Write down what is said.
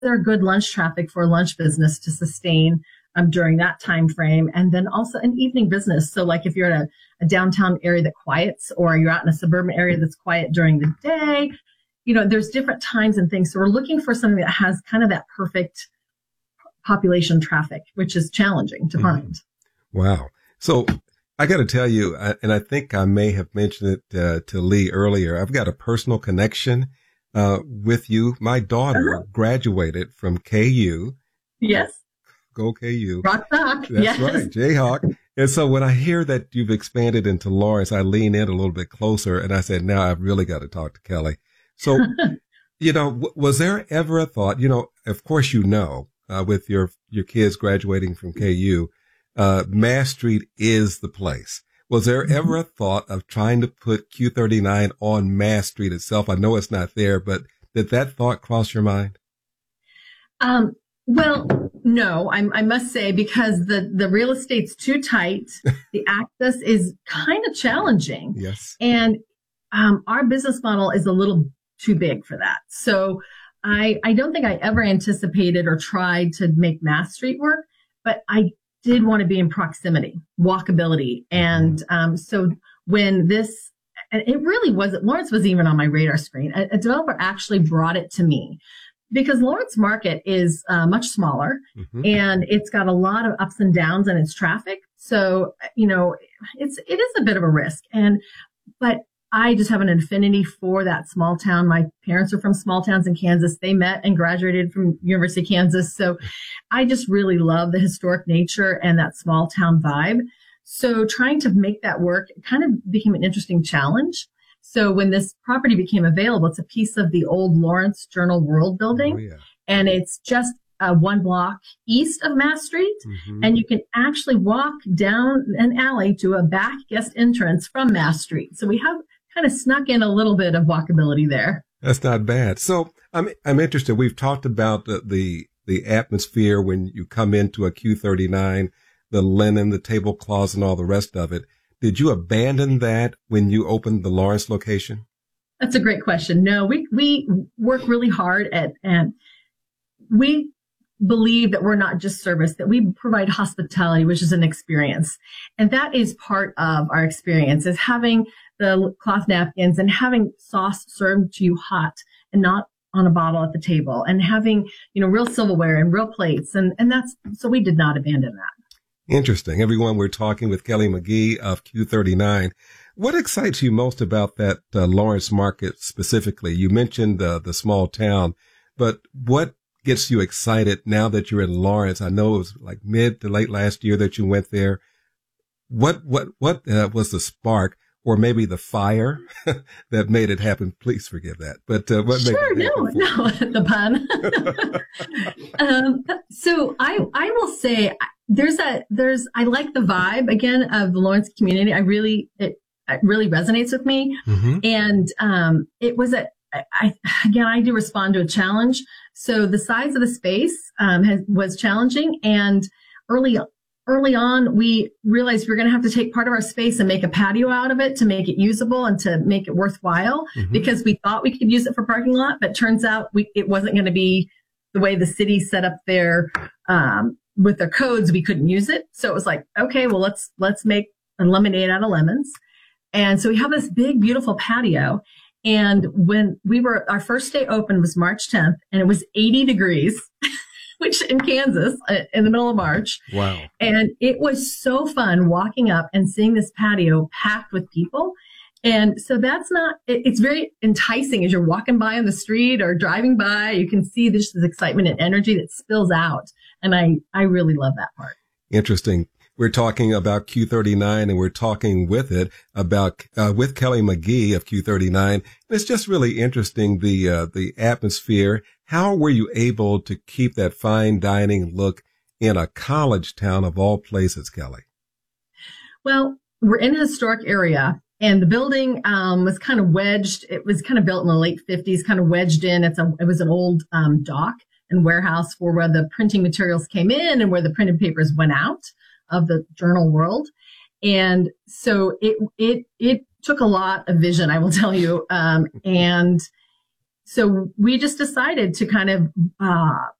there good lunch traffic for lunch business to sustain during that time frame? And then also an evening business. So like if you're at a downtown area that quiets, or you're out in a suburban area that's quiet during the day, there's different times and things. So we're looking for something that has kind of that perfect population traffic, which is challenging to find. Wow. So I got to tell you, and I think I may have mentioned it to Lee earlier, I've got a personal connection with you. My daughter graduated from KU. Yes. Go KU. Rock. That's yes. right, Jayhawk. And so when I hear that you've expanded into Lawrence, I lean in a little bit closer and I said, now I've really got to talk to Kelly. So, was there ever a thought, of course, with your kids graduating from KU, Mass Street is the place. Was there ever a thought of trying to put Q39 on Mass Street itself? I know it's not there, but did that thought cross your mind? Well, no, I must say, because the real estate's too tight. The access is kind of challenging. Yes. And our business model is a little too big for that. So I don't think I ever anticipated or tried to make Mass Street work, but I did want to be in proximity, walkability. And so when this, and it really wasn't, Lawrence wasn't even on my radar screen. A developer actually brought it to me because Lawrence Market is much smaller and it's got a lot of ups and downs in its traffic. So, it is a bit of a risk. But I just have an affinity for that small town. My parents are from small towns in Kansas. They met and graduated from University of Kansas. So I just really love the historic nature and that small town vibe. So trying to make that work kind of became an interesting challenge. So when this property became available, it's a piece of the old Lawrence Journal World building. Oh, yeah. And it's just one block east of Mass Street. And you can actually walk down an alley to a back guest entrance from Mass Street. So we have kind of snuck in a little bit of walkability there. That's not bad. So I'm interested. We've talked about the atmosphere when you come into a Q39, the linen, the tablecloths, and all the rest of it. Did you abandon that when you opened the Lawrence location? That's a great question. No, we work really hard and we believe that we're not just service, that we provide hospitality, which is an experience. And that is part of our experience, is having the cloth napkins and having sauce served to you hot and not on a bottle at the table, and having, real silverware and real plates. And so we did not abandon that. Interesting. Everyone, we're talking with Kelly McGee of Q39. What excites you most about that Lawrence market specifically? You mentioned the small town, but what gets you excited now that you're in Lawrence? I know it was like mid to late last year that you went there. What was the spark, or maybe the fire that made it happen? Please forgive that. But what made it happen? No, the pun. So I will say I like the vibe again of the Lawrence community. It really resonates with me. And it was I do respond to a challenge. So the size of the space was challenging, and early on, we realized we were going to have to take part of our space and make a patio out of it to make it usable and to make it worthwhile, because we thought we could use it for parking lot, but turns out it wasn't going to be the way the city set up their with their codes. We couldn't use it, so it was like, okay, well let's make a lemonade out of lemons. And so we have this big, beautiful patio. And when our first day open was March 10th, and it was 80 degrees, which in Kansas, in the middle of March. Wow. And it was so fun walking up and seeing this patio packed with people. And so it's very enticing as you're walking by on the street or driving by. You can see this excitement and energy that spills out. And I really love that part. Interesting. We're talking about Q39, and we're talking with Kelly McGee of Q39. It's just really interesting, the atmosphere. How were you able to keep that fine dining look in a college town of all places, Kelly? Well, we're in a historic area, and the building was kind of wedged. It was kind of built in the late 50s, kind of wedged in. It was an old dock and warehouse for where the printing materials came in and where the printed papers went out of the journal world. And so it took a lot of vision, I will tell you. And So we just decided to kind of